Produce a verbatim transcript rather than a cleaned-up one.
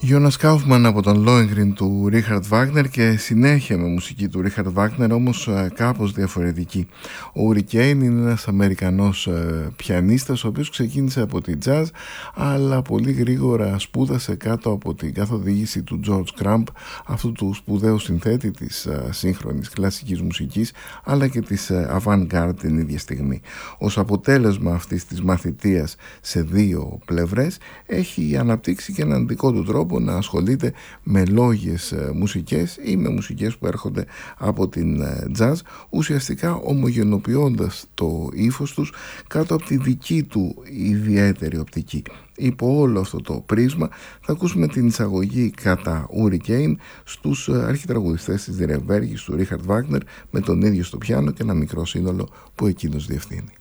Γιώνας Κάουφμαν από τον Lohengrin του Ρίχαρντ Βάγνερ και συνέχεια με μουσική του Ρίχαρντ Βάγνερ, όμως κάπως διαφορετική. Ο Ουρι Κέιν είναι ένας Αμερικανός πιανίστας ο οποίος ξεκίνησε από τη jazz, αλλά πολύ γρήγορα σπούδασε κάτω από την καθοδήγηση του George Crumb, αυτού του σπουδαίου συνθέτη της σύγχρονης κλασικής μουσικής αλλά και της avant-garde την ίδια στιγμή. Ως αποτέλεσμα αυτής της μαθητείας σε δύο πλευρές έχει αναπτύξει και έναν δικό του τρόπο να ασχολείται με λόγιες μουσικές ή με μουσικές που έρχονται από την jazz, ουσιαστικά ομογενοποιώντας το ύφος τους κάτω από τη δική του ιδιαίτερη οπτική. Υπό όλο αυτό το πρίσμα θα ακούσουμε την εισαγωγή κατά Ουρι Κέιν στους αρχιτραγουδιστές της Διρεβέργης του Ρίχαρντ Βάγνερ, με τον ίδιο στο πιάνο και ένα μικρό σύνολο που εκείνος διευθύνει.